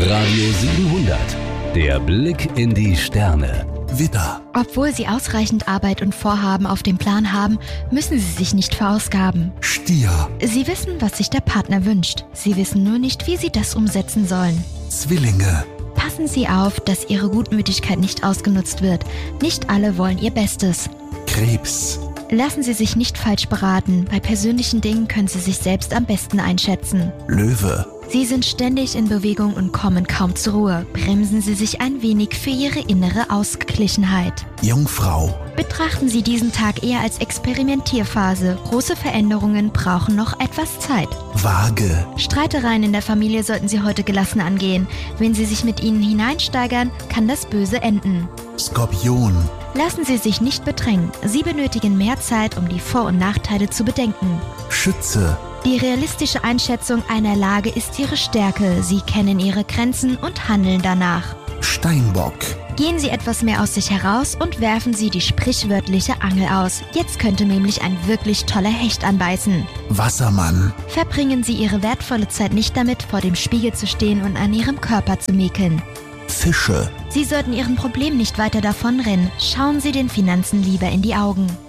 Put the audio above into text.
Radio 700. Der Blick in die Sterne. Widder. Obwohl Sie ausreichend Arbeit und Vorhaben auf dem Plan haben, müssen Sie sich nicht verausgaben. Stier. Sie wissen, was sich der Partner wünscht. Sie wissen nur nicht, wie Sie das umsetzen sollen. Zwillinge. Passen Sie auf, dass Ihre Gutmütigkeit nicht ausgenutzt wird. Nicht alle wollen Ihr Bestes. Krebs. Lassen Sie sich nicht falsch beraten. Bei persönlichen Dingen können Sie sich selbst am besten einschätzen. Löwe. Sie sind ständig in Bewegung und kommen kaum zur Ruhe. Bremsen Sie sich ein wenig für Ihre innere Ausgeglichenheit. Jungfrau. Betrachten Sie diesen Tag eher als Experimentierphase. Große Veränderungen brauchen noch etwas Zeit. Waage. Streitereien in der Familie sollten Sie heute gelassen angehen. Wenn Sie sich mit ihnen hineinsteigern, kann das böse enden. Skorpion. Lassen Sie sich nicht bedrängen. Sie benötigen mehr Zeit, um die Vor- und Nachteile zu bedenken. Schütze. Die realistische Einschätzung einer Lage ist Ihre Stärke. Sie kennen Ihre Grenzen und handeln danach. Steinbock. Gehen Sie etwas mehr aus sich heraus und werfen Sie die sprichwörtliche Angel aus. Jetzt könnte nämlich ein wirklich toller Hecht anbeißen. Wassermann. Verbringen Sie Ihre wertvolle Zeit nicht damit, vor dem Spiegel zu stehen und an Ihrem Körper zu mäkeln. Fische. Sie sollten Ihrem Problem nicht weiter davonrennen. Schauen Sie den Finanzen lieber in die Augen.